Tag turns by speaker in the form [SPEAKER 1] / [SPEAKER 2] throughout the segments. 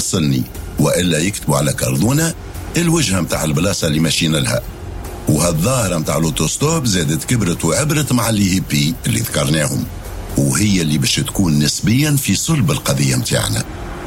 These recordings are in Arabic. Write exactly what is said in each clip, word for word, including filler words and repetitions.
[SPEAKER 1] توصلني، وإلا يكتبوا على كرتونة الوجهة متاع البلاصة اللي ماشيين لها. وهالظاهرة متاع الأوتوستوب زادت كبرت وعبرت مع اللي هيبي اللي ذكرناهم، وهي اللي باش تكون نسبيا في صلب القضية متاعنا.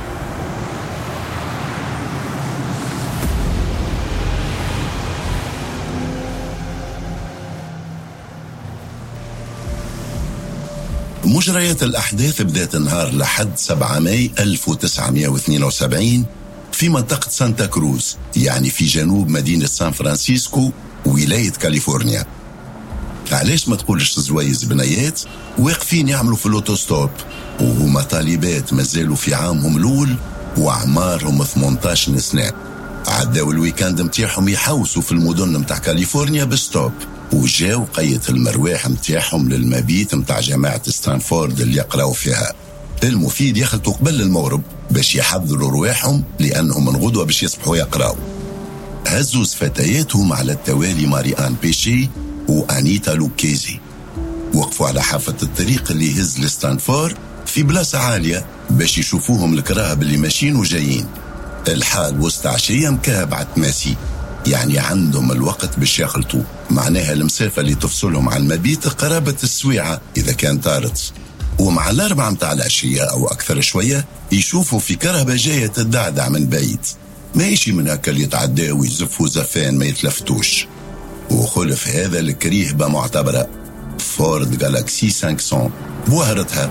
[SPEAKER 1] مجريات الأحداث بدأت نهار لحد سبعة ماي ألف وتسعمائة واثنين وسبعين في منطقة سانتا كروز، يعني في جنوب مدينة سان فرانسيسكو ولاية كاليفورنيا. علاش ما تقولش زويز بنيات واقفين يعملوا في الأوتوستوب وهما طالبات مازالوا في عامهم الأول وأعمارهم ثمانية عشر سنة. عداو الويكاند متاعهم يحوسوا في المدن متاع كاليفورنيا بستوب، وجاو قية المرواح متاعهم للمبيت متاع جامعة ستانفورد اللي يقراو فيها. المفيد يخلطوا قبل المغرب باش يحضروا رواحهم لأنهم من غدوة باش يصبحوا يقراو. هزوز فتياتهم على التوالي ماريان بيشي وأنيتا لوكيزي، وقفوا على حافة الطريق اللي يهز لستانفورد في بلاصة عالية باش يشوفوهم الكراهب اللي ماشيين وجايين. الحال وسط عشية مكهب عتماسي، يعني عندهم الوقت باش يخلطوا، معناها المسافة اللي تفصلهم عن المبيت قرابة السويعة إذا كان طارت. ومع الأربعة متاع العشية أو أكثر شوية يشوفوا في كرهبة جاية تدعدع من بعيد، ما يشي من هكا اللي يتعدى ويزفوا زفان ما يتلفتوش. وخلف هذا الكريهبة معتبرة فورد جالاكسي خمسمائة بوهرتها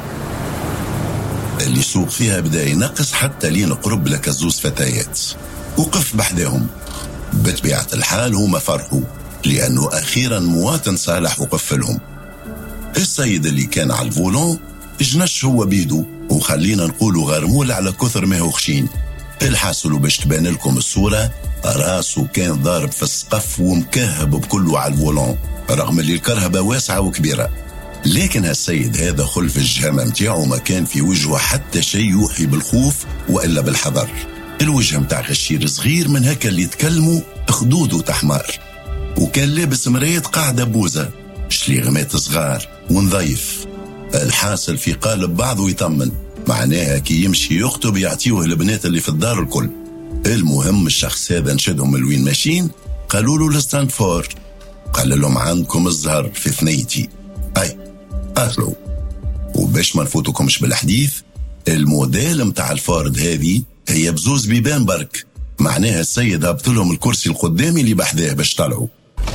[SPEAKER 1] اللي سوق فيها بدأ ينقص حتى لين قرب لك الزوز فتيات. وقف بحدهم. بطبيعة الحال هما فرحوا لأنه أخيرا مواطن صالح وقف لهم. السيد اللي كان على الفولون جنش هو بيدو، وخلينا نقولوا غرمول على كثر ما هو خشين. الحاصل باش تبان لكم الصورة، راسه كان ضارب في السقف ومكهب بكله على الفولون، رغم اللي الكرهبة واسعة وكبيرة. لكن هالسيد هذا خلف الجهامة متاعه ما كان في وجهه حتى شيء يوحي بالخوف وإلا بالحذر. الوجه متاع غشير صغير من هكا اللي يتكلموا خدوده تحمر، وكان لابس مراية قاعدة بوزة، شليغمات صغار ونظيف. الحاصل في قالب بعضه يطمن، معناها كي يمشي يخطب يعطيوه البنات اللي في الدار الكل. المهم الشخص هذا نشدهم الوين ماشيين، قالوا له لستانفورد، قال لهم عندكم الزهر في ثنيتي. اي قاتلوا. وباش ما نفوتكمش بالحديث، الموديل متاع الفورد هذه هي بزوز بيبان برك، معناها السيد هبط لهم الكرسي القدامي اللي بحذاه باش طلعوا.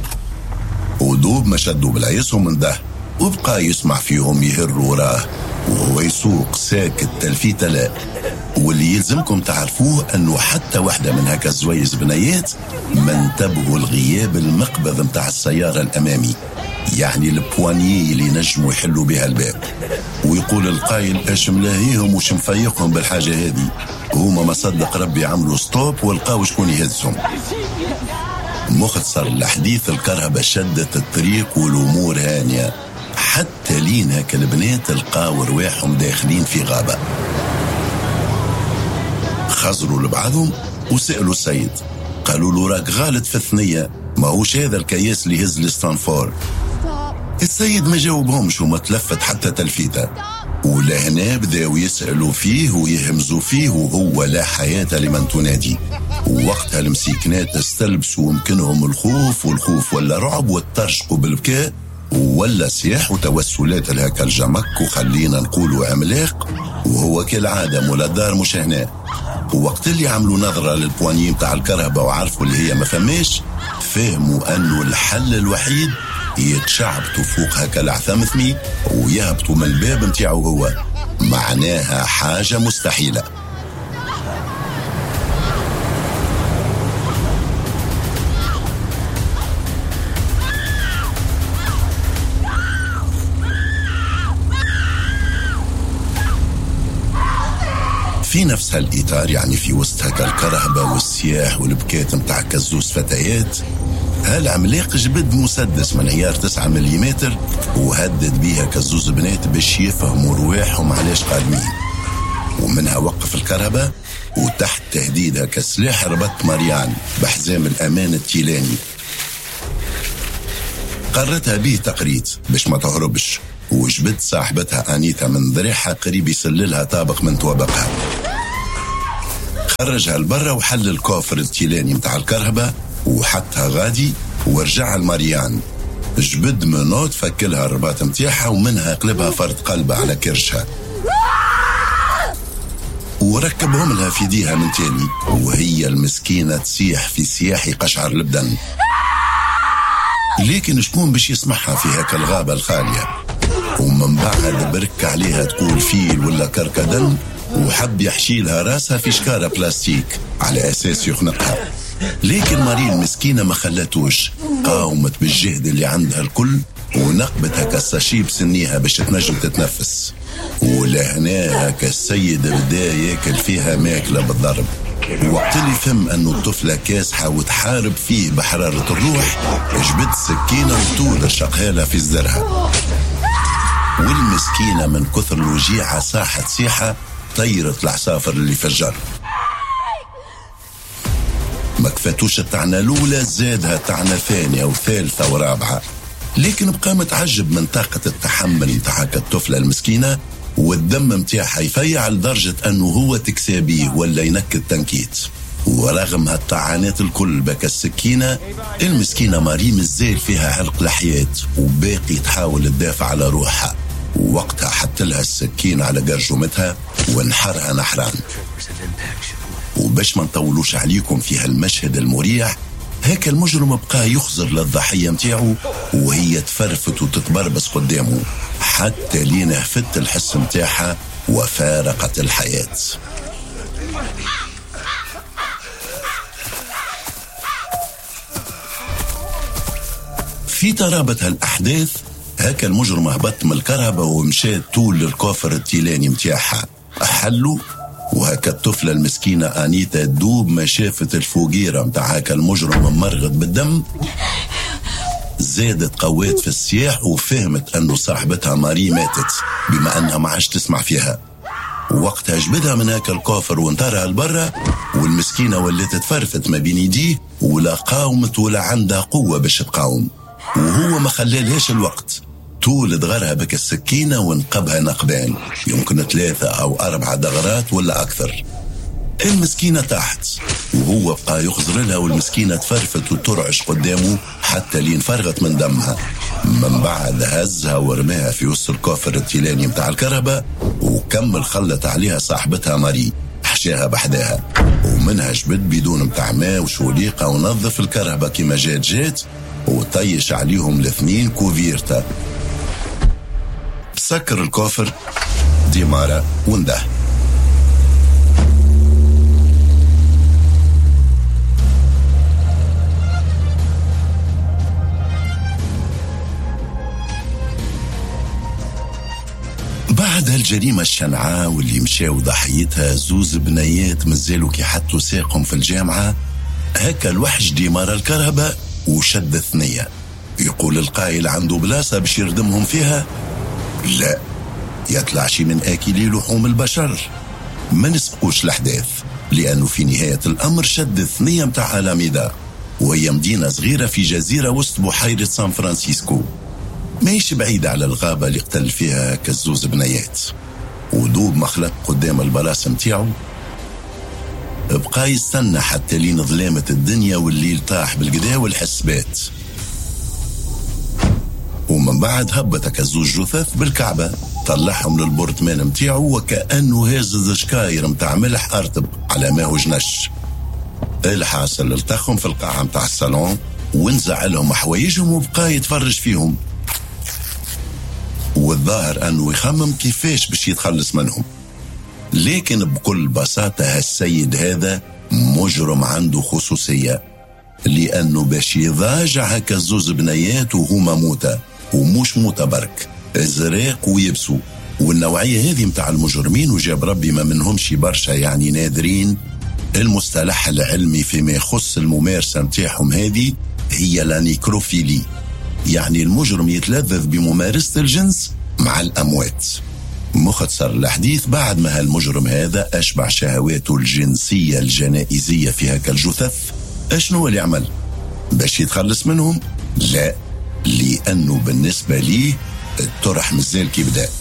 [SPEAKER 1] ودوب ما شدوا بالعيسهم من ده، وبقى يسمع فيهم يهروا وراه وهو يسوق ساكت تلفيته لا. واللي يلزمكم تعرفوه انه حتى واحدة من هكا الزويز بنيات ما انتبهوا الغياب المقبض متاع السيارة الامامي، يعني البوانيي اللي نجموا يحلوا بها الباب. ويقول القائل اش ملاهيهم وش مفيقهم بالحاجة هذه، هما ما صدق ربي عملوا ستوب والقاو شكون يهزهم. مختصر الحديث، الكرهبة شدت الطريق والامور هانية حتى لين هكا البنات لقاو رواحهم داخلين في غابة. خزروا لبعضهم وسألوا السيد، قالوا له راك غالط في الثنية، ما هوش هذا الكياس اللي هز لستانفورد. السيد ما جاوبهمش وما تلفت حتى تلفيته، ولهنا بداو يسألوا فيه ويهمزوا فيه وهو لا حياة لمن تنادي. ووقتها المسيكنات استلبسوا ويمكنهم الخوف، والخوف ولا رعب، والترشقوا بالبكاء ولا سياح وتوسلات لهكا الجمك وخلينا نقولوا عملاق. وهو كالعادة مولا الدار مش هنا، ووقت اللي عملوا نظرة للبوانيين متاع الكرهبة وعرفوا اللي هي ما فماش، فهموا أنه الحل الوحيد يتشعبطوا فوق هكا العثمثمي ويهبطوا من الباب متاعه هو، معناها حاجة مستحيلة. في نفس هالإطار، يعني في وسط هكا الكرهبة والسياح والبكات متاع كزوز فتيات، هالعملاق جبد مسدس من عيار تسعة مليمتر وهدد بيها كزوز بنات باش يفهموا رواحهم علاش قادمين. ومنها وقف الكرهبة وتحت تهديدها كسلاح ربط مريان بحزام الأمان التيلاني. قررتها بيه تقريت باش ما تهربش، وجبت صاحبتها أنيتا من ذريحها قريب يسللها طابق من طوابقها. خرجها لبرا وحل الكوفر التيلاني متاع الكرهبة وحطها غادي ورجعها لماريان. جبد منوت فكلها الرباط متاعها ومنها قلبها فرد قلبها على كرشها وركبهم لها في ديها من تاني، وهي المسكينة تسيح في سياح يقشعر البدن. لكن شكون باش يسمعها في هاك الغابة الخالية؟ ومن بعد برك عليها تقول فيل ولا كركدن، وحب يحشي لها راسها في شكارة بلاستيك على أساس يخنقها. لكن ماري المسكينة ما خلاتوش، قاومت بالجهد اللي عندها الكل ونقبت هكا الساشي بسنيها باش تنجم تتنفس. ولهنا هكا السيد بدا ياكل فيها ماكلة بالضرب. وقت اللي فهم انه الطفلة كاسحة وتحارب فيه بحرارة الروح، جبت سكينة وطول الشقالة في صدرها. والمسكينة من كثر الوجيعة صاحت صيحة طيرت العصافر اللي في الجر. ما كفاتوش الطعنة الأولى، زادها طعنة ثانية وثالثة ورابعة. لكن بقى متعجب من طاقة التحمل متاع الطفلة المسكينة، والدم متاعها يفيع لدرجة أنه هو تكسابيه ولا ينكد تنكيت. ورغم هالطعنات الكل بك السكينة، المسكينة ماري مازال فيها حلق الحياة وباقي تحاول تدافع على روحها. ووقتها حط لها السكين على جرجمتها ونحرها نحران. وباش ما نطولوش عليكم في هالمشهد المريع، هيك المجرم بقى يخزر للضحية متاعه وهي تفرفت وتتبربس قدامه حتى لين هفت الحس متاعها وفارقت الحياة. في ترابة هالأحداث هكا المجرم هبط من الكرهبة ومشى طول للكوفر التيلاني متاعها حلو. وهكا الطفلة المسكينة أنيتا دوب ما شافت الفوقيرة متاع هكا المجرم ممرغد بالدم، زادت قوات في السياح وفهمت أنه صاحبتها ماري ماتت بما أنها ما عادش تسمع فيها. ووقتها جبدها من هكا الكوفر وانطرها لبرا، والمسكينة ولات تفرفت ما بين يديه ولا قاومت ولا عندها قوة باش تقاوم. وهو ما خلالهاش الوقت، طول دغرها بك السكينة ونقبها نقبان، يمكن ثلاثة أو أربعة دغرات ولا أكثر. المسكينة تحت وهو بقى يخزر لها، والمسكينة تفرفت وترعش قدامه حتى لين فرغت من دمها. من بعد هزها ورماها في وسط الكوفر التيلاني متاع الكهرباء، وكمل خلت عليها صاحبتها ماري حشاها بحداها، ومنها جبد بدون متاع ماء وشوليقة ونظف الكهرباء كما جات جات وطيش عليهم الاثنين كوفيرتا. سكر الكوفر ديمارا ونده. بعد هالجريمة الشنعاء واللي مشاو ضحيتها زوز بنيات مازالوا كي حطوا ساقهم في الجامعة، هكا الوحش ديمارا الكرهبة وشد ثنية. يقول القائل عنده بلاصة باش يردمهم فيها؟ لا، يطلع شي من آكلي لحوم البشر. ما نسبقوش الأحداث، لأنه في نهاية الأمر شد الثنية متاع ألاميدا، وهي مدينة صغيرة في جزيرة وسط بحيرة سان فرانسيسكو، ماهيش بعيدة على الغابة اللي قتل فيها كالزوز بنيات. ودوب ما خلق قدام البلاصة متاعو، بقى يستنى حتى لين ظلامة الدنيا والليل طاح بالقدا والحسبات. ومن بعد هبتك الزوج جثث بالكعبة، طلعهم للبورتمان متاعو وكأنه هازز شكاير متاع ملح أرتب على ما هو جنش. الحاصل التخهم في القاعة متاع الصالون ونزع لهم حوايجهم وبقى يتفرج فيهم، والظاهر أنه يخمم كيفاش باش يتخلص منهم. لكن بكل بساطة هالسيد هذا مجرم عنده خصوصية، لأنه باش يضاجع هكا الزوز بنيات وهما موتى، ومش موتى برك، ازراق ويبسوا. والنوعية هذه متاع المجرمين وجاب ربي ما منهمش برشا يعني نادرين، المصطلح العلمي فيما يخص الممارسة متاعهم هذه هي لا نيكروفيلي، يعني المجرم يتلذذ بممارسة الجنس مع الأموات. مختصر الحديث، بعد ما هالمجرم هذا أشبع شهواته الجنسية الجنائزية في هكا الجثث، أشنو اللي عمل؟ باش يتخلص منهم؟ لا، لأنه بالنسبة ليه الطرح مازال كي بدأ.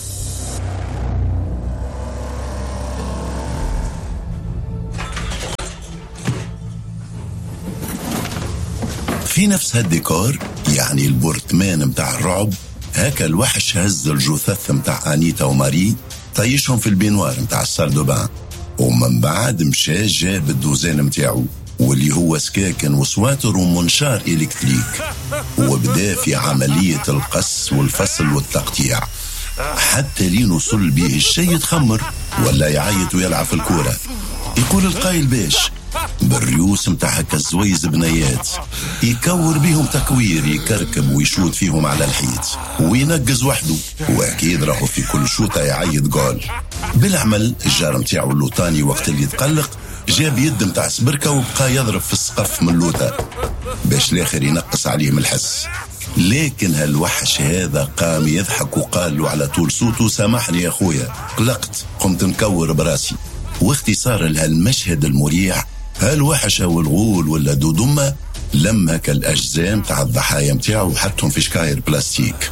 [SPEAKER 1] في نفس هالديكور يعني البورتمان متاع الرعب، هكا الوحش هز الجثث متاع أنيتا وماري طيشهم في البينوار متاع الساردوبان، ومن بعد مشى جاب الدوزان متاعو واللي هو سكاكن وسواتر ومنشار إلكتريك، وبدا في عملية القص والفصل والتقطيع حتى لين وصل به الشيء يتخمر ولا يعيط ويلعب في الكورة. يقول القايل باش بالريوس متاع هكا الزويز بنيات يكور بيهم تكوير، يكركب ويشوت فيهم على الحيط وينقز وحده، واكيد راهو في كل شوطه يعيط جول. بالعمل الجار متاعو اللوطاني وقت اللي يتقلق جاب يد متاع سبركه وبقى يضرب في السقف من اللوطه باش الاخر ينقص عليه من الحس. لكن هالوحش هذا قام يضحك وقال له على طول صوته سامحني يا خويا قلقت قمت نكور براسي. واختصارا لهالمشهد المريع، هالوحش او الغول ولا دودمة لم هكا الاجزاء تاع الضحايا متاعو وحطهم في شكاير بلاستيك،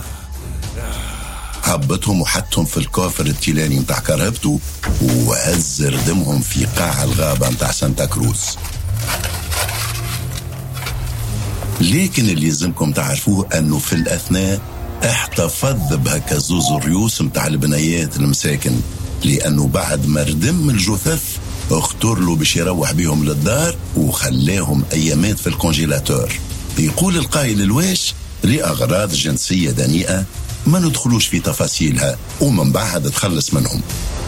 [SPEAKER 1] هبطهم وحطهم في الكوفر التيلاني متاع كرهبته وهز ردمهم في قاع الغابة متاع سانتا كروز. لكن اللي يلزمكم تعرفوه انه في الاثناء احتفظ بهكا زوز الريوس متاع البنيات المساكن، لانه بعد ما ردم الجثث اختار له باش يروح بيهم للدار وخلاهم ايامات في الكونجيلاتور. يقول القائل الواش لأغراض جنسية دنيئة ما ندخلوش في تفاصيلها ومن بعد تخلص منهم.